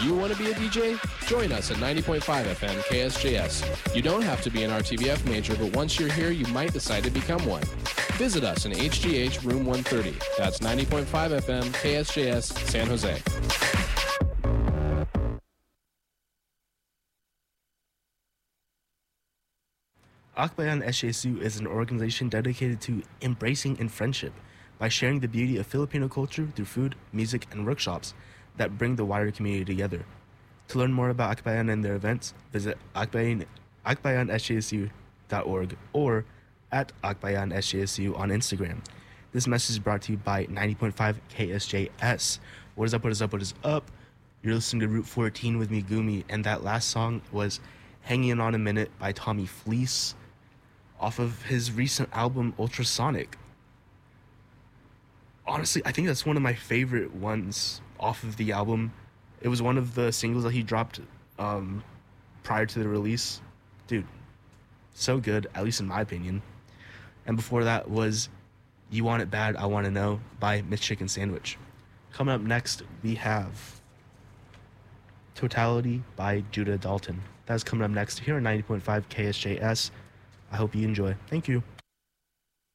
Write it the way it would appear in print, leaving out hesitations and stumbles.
You want to be a DJ? Join us at 90.5 FM KSJS. You don't have to be an RTVF major, but once you're here, you might decide to become one. Visit us in HGH Room 130. That's 90.5 FM KSJS, San Jose. Akbayan SJSU is an organization dedicated to embracing and friendship by sharing the beauty of Filipino culture through food, music, and workshops that bring the wider community together. To learn more about Akbayan and their events, visit akbayansjsu.org or at akbayansjsu on Instagram. This message is brought to you by 90.5 KSJS. What is up, what is up, what is up? You're listening to Route 14 with me, Gumi, and that last song was Hanging On a Minute by Tommy Fleece off of his recent album, Ultrasonic. Honestly, I think that's one of my favorite ones off of the album. It was one of the singles that he dropped prior to the release. Dude, so good, at least in my opinion. And before that was You Want It Bad, I Want to Know by Miss Chicken Sandwich. Coming up next, we have Totality by Judah Dalton. That's coming up next here on 90.5 KSJS. I hope you enjoy. Thank you.